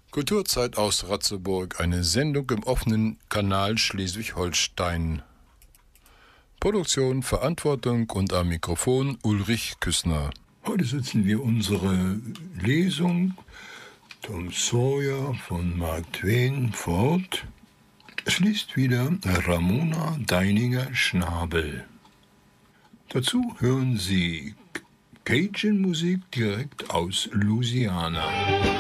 Kulturzeit aus Ratzeburg, eine Sendung im offenen Kanal Schleswig-Holstein. Produktion, Verantwortung und am Mikrofon Ulrich Küssner. Heute setzen wir unsere Lesung Tom Sawyer von Mark Twain fort. Es liest wieder Ramona Deininger-Schnabel. Dazu hören Sie Cajun-Musik direkt aus Louisiana.